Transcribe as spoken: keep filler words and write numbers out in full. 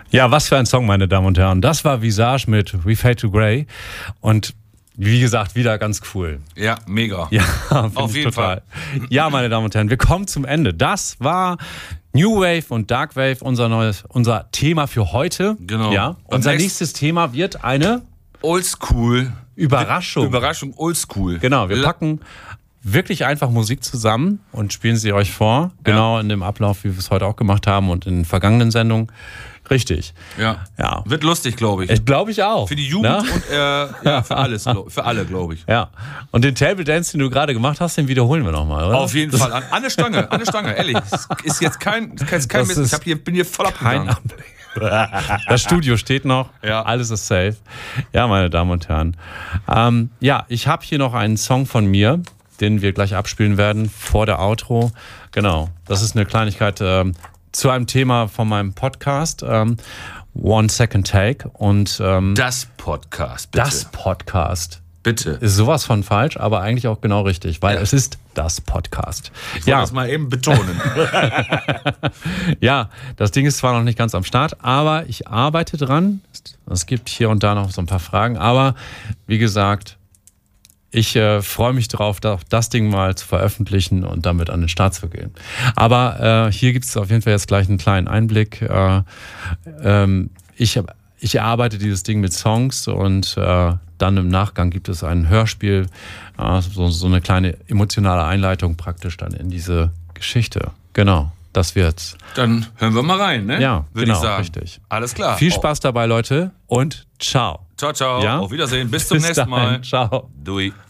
Ja, was für ein Song, meine Damen und Herren. Das war Visage mit We Fade to Grey. Und wie gesagt, wieder ganz cool. Ja, mega. Ja, auf jeden total. Fall. Ja, meine Damen und Herren, wir kommen zum Ende. Das war New Wave und Dark Wave, unser neues, unser Thema für heute. Genau. Ja, unser nächstes Thema wird eine Oldschool Überraschung. Überraschung, Oldschool. Genau, wir packen wirklich einfach Musik zusammen und spielen sie euch vor. Genau in dem Ablauf, wie wir es heute auch gemacht haben und in den vergangenen Sendungen. Richtig. Ja. ja. Wird lustig, glaube ich. Ich glaube ich auch. Für die Jugend Na? und äh, ja, für alles, glaub, für alle, glaube ich. Ja. Und den Table Dance, den du gerade gemacht hast, den wiederholen wir nochmal, oder? Auf jeden Fall. An, an der Stange, an der Stange, ehrlich. Ist jetzt kein, kein, kein Mist. Ich hab hier, bin hier voll abgegangen. Das Studio steht noch, ja. Alles ist safe. Ja, meine Damen und Herren. Ähm, ja, ich habe hier noch einen Song von mir, den wir gleich abspielen werden vor der Outro. Genau, das ist eine Kleinigkeit ähm, zu einem Thema von meinem Podcast, ähm, One Second Take. Und, ähm, das Podcast, bitte. Das Podcast. Bitte. Ist sowas von falsch, aber eigentlich auch genau richtig, weil ja. es ist das Podcast. Ich wollte ja. das mal eben betonen. Ja, das Ding ist zwar noch nicht ganz am Start, aber ich arbeite dran. Es gibt hier und da noch so ein paar Fragen, aber wie gesagt, ich äh, freue mich darauf, das Ding mal zu veröffentlichen und damit an den Start zu gehen. Aber äh, hier gibt es auf jeden Fall jetzt gleich einen kleinen Einblick. Äh, ähm, ich, ich erarbeite dieses Ding mit Songs und äh, dann im Nachgang gibt es ein Hörspiel, äh, so, so eine kleine emotionale Einleitung praktisch dann in diese Geschichte. Genau, das wird's. Dann hören wir mal rein, ne? Ja, würde genau, ich sagen. Richtig. Alles klar. Viel Spaß dabei, Leute, und ciao. Ciao, ciao. Ja? Auf Wiedersehen. Bis zum Bis nächsten dahin. Mal. Ciao. Dui.